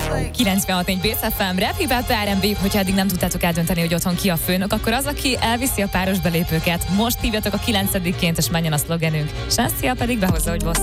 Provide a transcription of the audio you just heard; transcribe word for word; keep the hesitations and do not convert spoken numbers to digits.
kilencvenhat négy Béc ef em, Rap, Hip-Hop, er end bé, hogyha eddig nem tudtátok eldönteni, hogy otthon ki a főnök, akkor az, aki elviszi a páros belépőket. Most hívjatok a kilencedikként, és menjen a szlogenünk. Sassia pedig behozza, hogy boss.